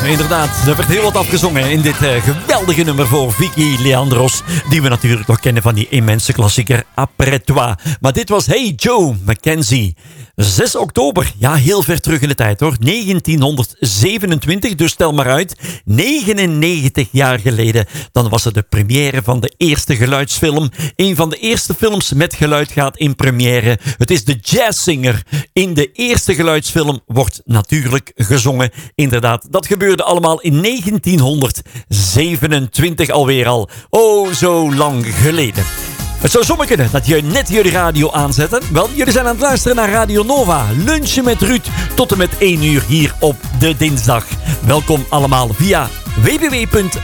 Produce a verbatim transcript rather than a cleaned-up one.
inderdaad. Er werd heel wat afgezongen in dit uh, geweldige nummer voor Vicky Leandros. Die we natuurlijk nog kennen van die immense klassieker Après Toi. Maar dit was Hey Joe Mackenzie. zes oktober, ja, heel ver terug in de tijd hoor. negentienhonderdzevenentwintig, dus stel maar uit. negenennegentig jaar geleden, dan was het de première van de eerste geluidsfilm. Een van de eerste films met geluid gaat in première. Het is de Jazzsinger. In de eerste geluidsfilm wordt natuurlijk gezongen. Inderdaad, dat gebeurde allemaal in negentienhonderdzevenentwintig alweer al. Oh, zo lang geleden. Het zou zomaar kunnen dat je net jullie radio aanzetten. Wel, jullie zijn aan het luisteren naar Radio Nova. Lunchen met Ruud tot en met één uur hier op de dinsdag. Welkom allemaal via w w w punt